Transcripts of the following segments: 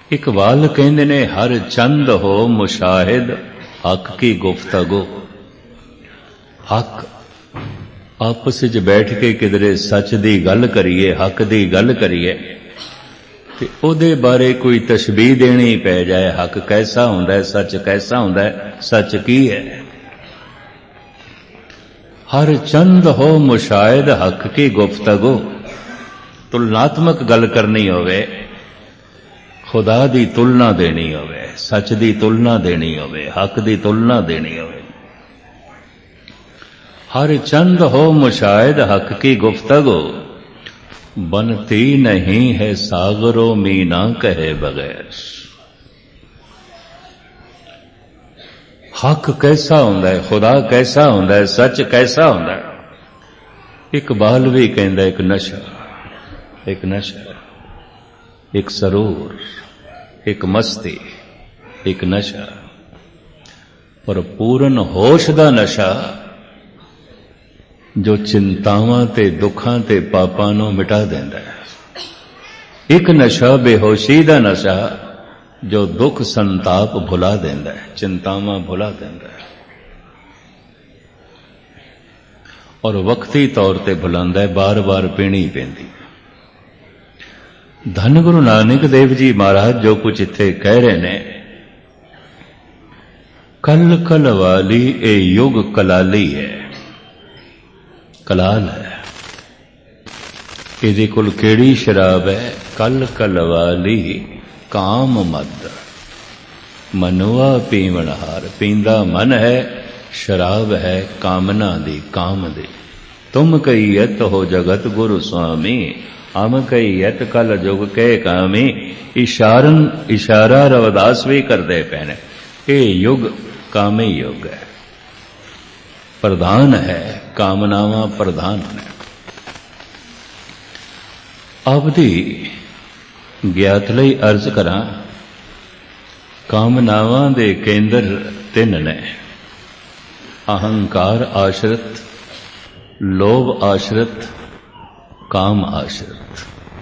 इकबाल कहते ने हर चंद हो मुशाहिद हक की गुफ्तगू। हक आपस विच बैठ के किधरे सच दी गल करिए, हक दी गल करिए ते ओदे बारे कोई तशबीह देनी पै जाए। हक कैसा हुंदा है, सच कैसा हुंदा है, सच की है। हर चंद हो मुशाहिद हक की गुफ्तगू। तुलनात्मक गल करनी होवे, खुदा दी तुलना देनी होवे, सच दी तुलना देनी होवे, हक दी तुलना देनी होवे। हर चंद हो मुशाहिद हक की गुफ्तगू। बनती नहीं है सागरों मीना कहे बगैर। हक कैसा हुंदा है, खुदा कैसा हुंदा है, सच कैसा हुंदा है। इकबाल भी कहंदा एक नशा, एक नशा, एक सरूर, एक मस्ती, एक नशा, पर पूर्ण होश दा नशा जो चिंतावां ते दुखां ते पापां नूं मिटा देंदा है। एक नशा बेहोशी दा नशा जो दुख संताप भुला देंदा है, चिंतावां भुला देंदा है और वक्ती तौर ते भुलांदा है, बार बार पीनी पैंदी। धन गुरु नानक देव जी महाराज जो कुछ इत्थे कह रहे ने, कल कल वाली ए युग कलाली है, कलाल है। इहदे कोल केड़ी शराब है? कल कल वाली काम मद। मनुआ पीवण हार, पींदा मन है, शराब है कामना दी, काम दी। तुम कहीयत हो जगत गुरु स्वामी, हम कहीयत कल जुग के कामी। इशारा रविदास भी करते पैने, ये युग कामी युग है, प्रधान है, कामनावां प्रधान है। आपदी ज्ञात लई अर्ज करा, कामनावां दे केंद्र तीन ने, अहंकार आश्रित, लोभ आश्रित, काम आश्रित।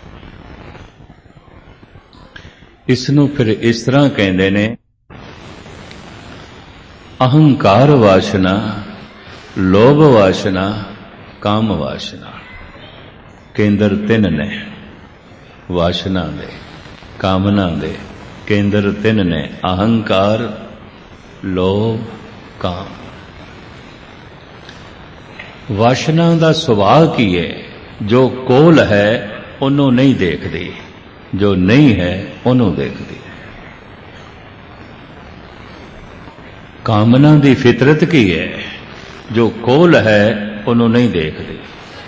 इसनूं फिर इस तरह कहंदे ने, अहंकार वासना, लोभ वासना, काम वासना। केंद्र तीन ने, वासना दे, कामना दे केंद्र तीन ने, अहंकार, लोभ, काम। वासना दा सुभाव की है? जो कोल है उन्हों नहीं देखदी, जो नहीं है उन्हों देखदी। कामना दी फितरत की है? जो कोल है उन्हों नहीं देखदी,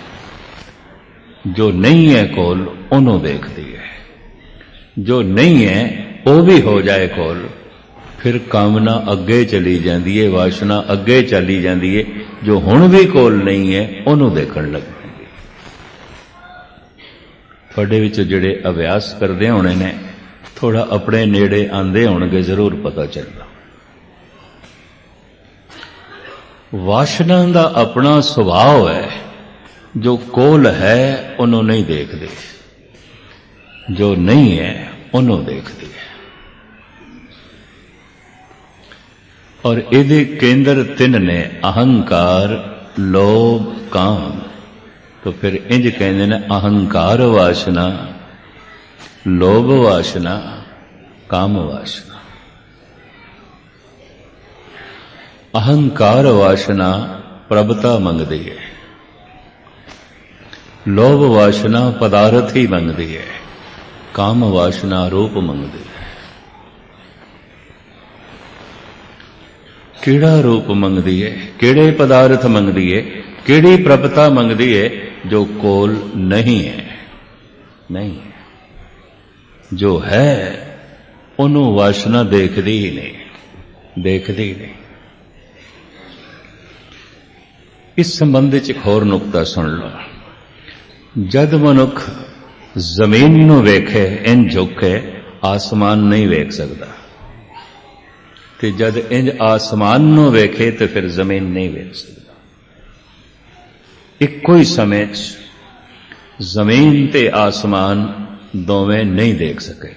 जो नहीं है कोल उन्हों देखदी है। जो नहीं है वो भी हो जाए कोल, फिर कामना अगे चली जाती है, वासना अगे चली जाती है। जो हुण भी कोल नहीं है उन्हों देखण लग पैंदी। तुहाडे विच जिहड़े अभ्यास करदे होणे ने, थोड़ा अपने नेड़े आंदे होणगे, जरूर पता चलदा। वासना दा अपना सुभाव है, जो कोल है उन्हों नहीं देखते, जो नहीं है उन्हों देखती है। और इहदे केंद्र तीन ने, अहंकार, लोभ, काम। तो फिर इंज कहंदे ने, अहंकार वासना, लोभ वासना, काम वासना। अहंकार वासना प्रभता मंगदी है, लोभ वासना पदार्थ ही मंगदी है, काम वासना रूप मंगदी है। केड़ा रूप मंगदी है, केड़े पदार्थ मंगदी है, केड़ी प्रभता मंगदी है? जो कोल नहीं है, नहीं है। जो है उन्हों वासना देखदी ही नहीं, देखदी ही नहीं। इस संबंध में एक होर नुकता सुन लो। जद मनुख जमीन नूं वेखे इंज झुक के, आसमान नहीं वेख सकता, ते जद इंज आसमान नूं वेखे तो फिर जमीन नहीं वेख सकता। इक्को ही समय जमीन ते आसमान दोवें नहीं देख सके।